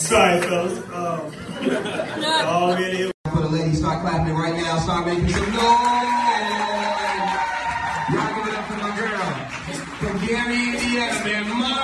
Sorry, fellas. Oh, really? For the ladies, start clapping right now. Start making some noise. Y'all give it up for my girl from Gary, Indiana, man.